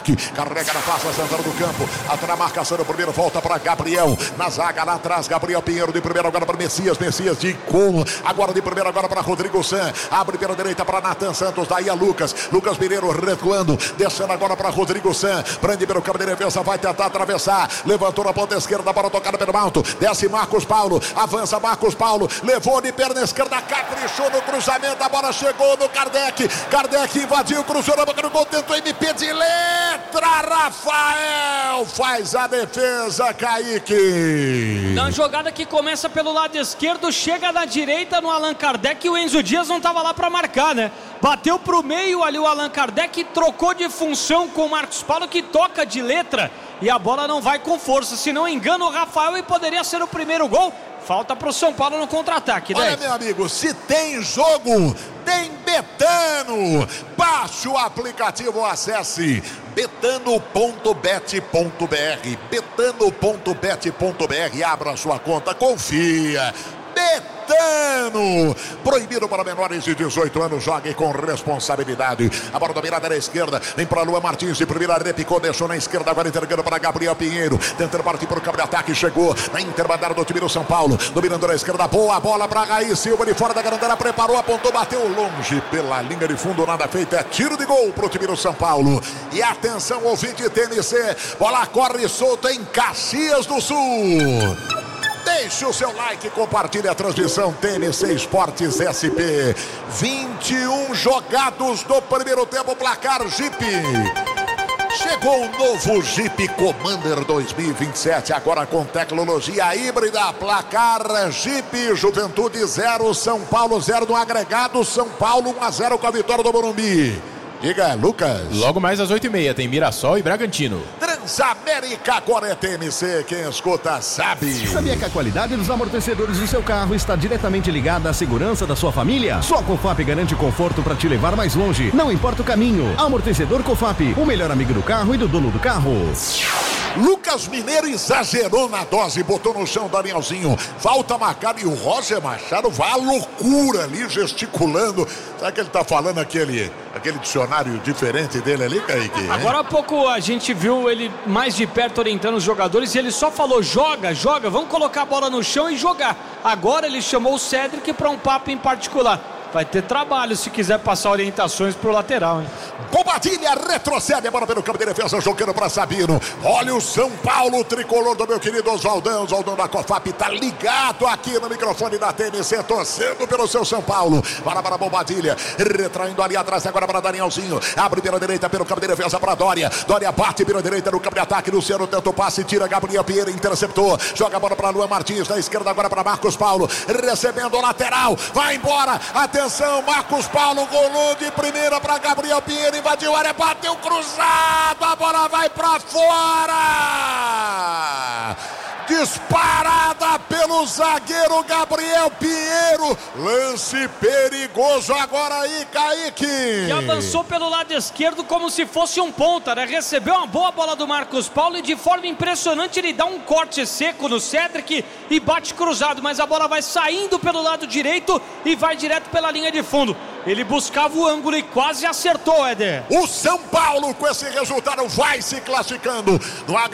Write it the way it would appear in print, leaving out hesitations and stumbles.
Carrega na passa, central do campo. Atrás na marcação do primeiro, volta para Gabriel. Na zaga lá atrás, Gabriel Pinheiro de primeiro, agora para Messias. Messias de com. Agora de primeiro, agora para Rodrigo San. Abre pela direita para Nathan Santos. Daí a Lucas. Lucas Mineiro recuando. Descendo agora para Rodrigo San. Prende pelo campo de defesa, vai tentar atravessar. Levantou na ponta esquerda para tocar pelo alto. Desce Marcos Paulo. Avança Marcos Paulo. Levou de perna esquerda. Caprichou no cruzamento. A bola chegou no Kardec. Kardec invadiu, cruzou na boca do gol. Tentou MP de letra. Rafael faz a defesa, Kaique. Na jogada que começa pelo lado esquerdo, chega na direita no Allan Kardec e o Enzo Dias não estava lá para marcar, né? Bateu pro meio ali o Allan Kardec, trocou de função com o Marcos Paulo, que toca de letra e a bola não vai com força. Se não engano, o Rafael, e poderia ser o primeiro gol. Falta pro São Paulo no contra-ataque, né? Olha, meu amigo, se tem jogo, tem Betano. Baixe o aplicativo, acesse betano.bet.br. betano.bet.br. Abra sua conta, confia. Betano, proibido para menores de 18 anos, jogue com responsabilidade. A bola dominada na esquerda, vem para Luan Martins, de primeira repicou, deixou na esquerda, agora entregando para Gabriel Pinheiro, tentando partir para o campo de ataque, chegou na intermediária do time do São Paulo, dominando na esquerda, boa bola para Raí Silva, de fora da grandela, preparou, apontou, bateu longe pela linha de fundo, nada feito, é tiro de gol para o time do São Paulo. E atenção, ouvinte TNC, bola corre solta em Caxias do Sul. Deixe o seu like, compartilhe a transmissão TNC Esportes SP. 21 jogados do primeiro tempo, placar Jeep. Chegou o novo Jeep Commander 2027, agora com tecnologia híbrida. Placar Jeep, Juventude 0, São Paulo 0 no agregado. São Paulo 1-0 com a vitória do Morumbi. Diga, Lucas. Logo mais às 8h30 tem Mirassol e Bragantino. Transamérica, agora é TMC, quem escuta sabe. Sabia que a qualidade dos amortecedores do seu carro está diretamente ligada à segurança da sua família? Só a Cofap garante conforto para te levar mais longe, não importa o caminho. Amortecedor Cofap, o melhor amigo do carro e do dono do carro. Lucas Mineiro exagerou na dose, botou no chão o Danielzinho. Falta marcada e o Roger Machado vai à loucura ali, gesticulando. Será que ele tá falando aquele dicionário diferente dele ali, Kaique? Agora há pouco a gente viu ele mais de perto orientando os jogadores e ele só falou: joga, joga, vamos colocar a bola no chão e jogar. Agora ele chamou o Cedric para um papo em particular. Vai ter trabalho se quiser passar orientações pro lateral, hein? Bobadilha retrocede a bola pelo campo de defesa, jogando para Sabino. Olha o São Paulo, o tricolor do meu querido Oswaldão. Oswaldão da Cofap tá ligado aqui no microfone da TNC, torcendo pelo seu São Paulo. Para Bobadilha, retraindo ali atrás agora para Danielzinho. Abre pela direita pelo campo de defesa para Dória. Dória bate pela direita no campo de ataque. Luciano tenta o passe, tira Gabriel Pinheiro, interceptou. Joga a bola para Luan Martins, na esquerda agora para Marcos Paulo. Recebendo o lateral, vai embora. Atenção, Marcos Paulo, golou de primeira para Gabriel Pinheiro, invadiu a área, bateu cruzado, a bola vai para fora. Disparada pelo zagueiro Gabriel Pinheiro. Lance perigoso agora aí, Kaique. E avançou pelo lado esquerdo como se fosse um ponta, né? Recebeu uma boa bola do Marcos Paulo e de forma impressionante ele dá um corte seco no Cedric e bate cruzado, mas a bola vai saindo pelo lado direito e vai direto pela linha de fundo. Ele buscava o ângulo e quase acertou, Éder. O São Paulo com esse resultado vai se classificando no